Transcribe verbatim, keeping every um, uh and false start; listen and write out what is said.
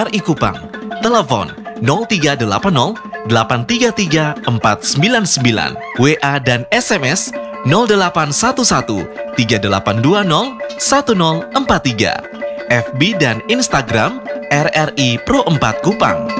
R I Kupang. Telepon nol tiga delapan nol delapan tiga tiga empat sembilan sembilan. W A dan S M S nol delapan satu satu tiga delapan dua nol satu nol empat tiga. F B dan Instagram R R I Pro empat Kupang.